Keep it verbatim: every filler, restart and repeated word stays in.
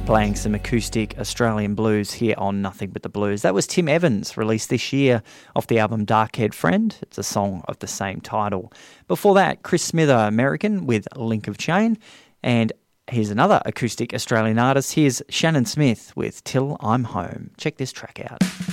playing some acoustic Australian blues here on Nothing But The Blues. That was Tim Evans, released this year off the album Darkhead Friend. It's a song of the same title. Before that, Chris Smither, American, with Link of Chain. And here's another acoustic Australian artist. Here's Shannon Smith with Till I'm Home. Check this track out.